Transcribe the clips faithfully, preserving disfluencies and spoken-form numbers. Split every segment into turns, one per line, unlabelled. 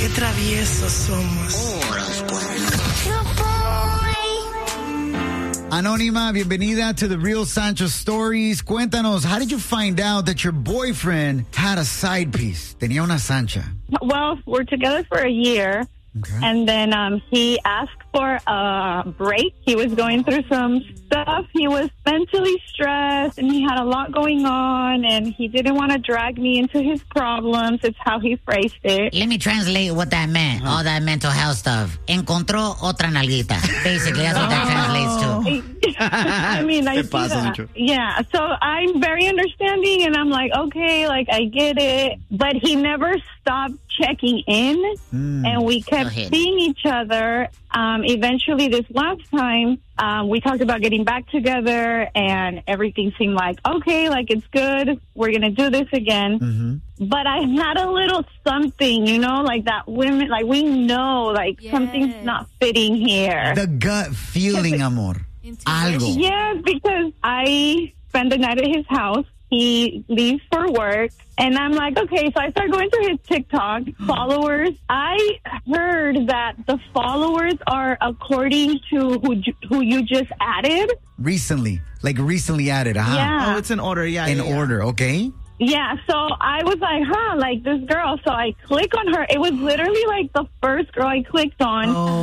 traviesos somos.
Anónima, bienvenida to the Real Sancho Stories. Cuéntanos, how did you find out that your boyfriend had a side piece? Tenía una Sancha.
Well, we're together for a year.
Okay.
And then um, he asked for a break. He was going through some stuff. He was mentally stressed, and he had a lot going on, and he didn't want to drag me into his problems. It's how he phrased it.
Let me translate what that meant, all that mental health stuff. Encontró otra nalguita. Basically, that's what that translates to.
I mean, I see that. Yeah, so I'm very understanding, and I'm like, okay, like, I get it. But he never stopped checking in, mm. and we kept seeing each other. Um, eventually, this last time, um, we talked about getting back together, and everything seemed like, okay, like, it's good. We're going to do this again. Mm-hmm. But I had a little something, you know, like that women, like, we know, like, yes. something's not fitting here.
The gut feeling, amor. Algo.
Yeah, because I spend the night at his house. He leaves for work. And I'm like, okay, so I start going through his TikTok followers. I heard that the followers are according to who who you just added.
Recently. Like recently added, huh?
Yeah.
Oh, it's in order, yeah.
In
yeah,
order,
yeah.
okay.
Yeah, so I was like, huh, like this girl. So I click on her. It was literally like the first girl I clicked on.
Oh.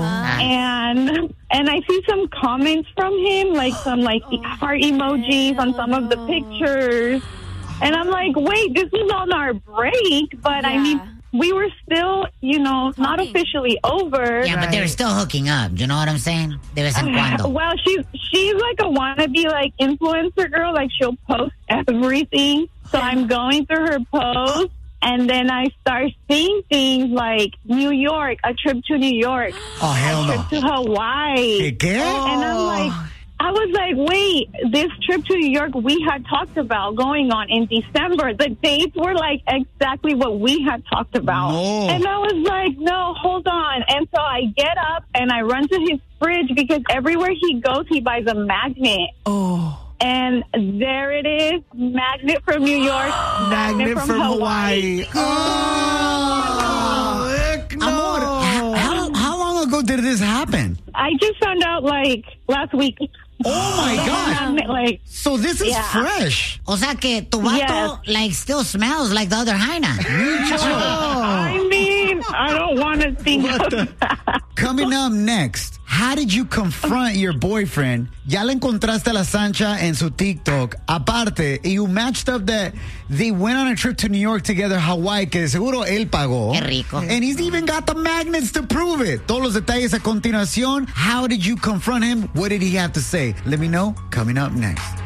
And and I see some comments from him, like some like oh, heart emojis on some no. of the pictures. And I'm like, wait, this was on our break, but yeah. I mean, we were still, you know, Talking. not officially over.
Yeah, right. But they were still hooking up. You know what I'm saying? De vez en cuando.
Well, she's she's like a wannabe like influencer girl. Like she'll post everything. So I'm going through her posts, and then I start seeing things like New York, a trip to New York,
oh hell
a
no,
trip to Hawaii.
¿Qué?
And I'm like. I was like, wait, this trip to New York we had talked about going on in December. The dates were like exactly what we had talked about.
No.
And I was like, no, hold on. And so I get up and I run to his fridge because everywhere he goes, he buys a magnet.
Oh.
And there it is, magnet from New York, magnet, magnet from, from Hawaii.
Hawaii. Oh, heck no. Amor, how, how long ago did this happen?
I just found out like last week.
Oh my God!
Like,
so this is
yeah.
fresh.
O sea que tu vato
yes.
like still smells like the other hyena.
I mean, I don't want to think of that.
Coming up next, how did you confront your boyfriend? Ya le encontraste la Sancha en su TikTok. Aparte, you matched up that they went on a trip to New York together, Hawaii, que de seguro él pagó.
Qué rico.
And he's even got the magnets to prove it. Todos los detalles a continuación. How did you confront him? What did he have to say? Let me know. Coming up next.